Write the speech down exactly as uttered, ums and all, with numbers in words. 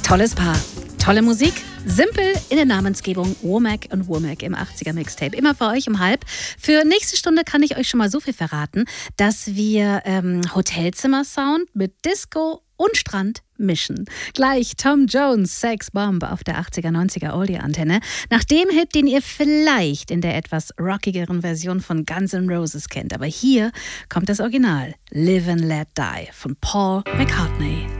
Tolles Paar, tolle Musik, simpel in der Namensgebung Womack und Womack im achtziger Mixtape. Immer für euch um halb. Für nächste Stunde kann ich euch schon mal so viel verraten, dass wir ähm, Hotelzimmer-Sound mit Disco und Strand mischen. Gleich Tom Jones, Sex Bomb auf der achtziger, neunziger Oldie-Antenne. Nach dem Hit, den ihr vielleicht in der etwas rockigeren Version von Guns N' Roses kennt. Aber hier kommt das Original Live and Let Die von Paul McCartney.